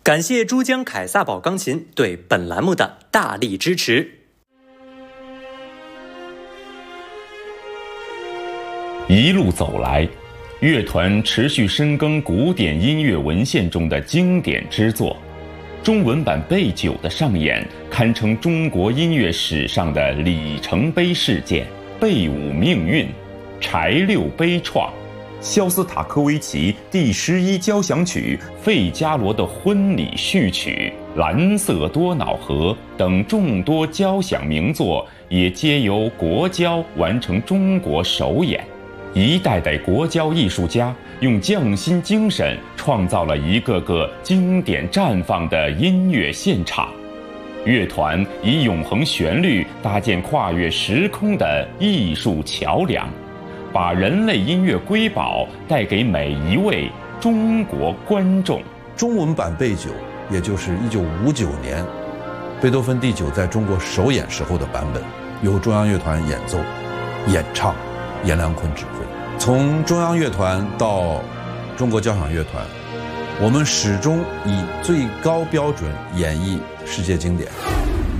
感谢珠江凯撒宝钢琴对本栏目的大力支持。 一路走来，乐团持续深耕古典音乐文献中的经典之作，中文版贝九的上演堪称中国音乐史上的里程碑事件。贝五命运，柴六悲怆，肖斯塔科维奇第11交响曲，费加罗的婚礼序曲，蓝色多瑙河等众多交响名作也皆由国交完成中国首演。一代代国交艺术家用匠心精神创造了一个个经典绽放的音乐现场，乐团以永恒旋律搭建跨越时空的艺术桥梁，把人类音乐瑰宝带给每一位中国观众。 中文版贝九，也就是1959年贝多芬第9在中国首演时候的版本，由中央乐团演奏、演唱，阎良坤指挥。从中央乐团到中国交响乐团，我们始终以最高标准演绎世界经典。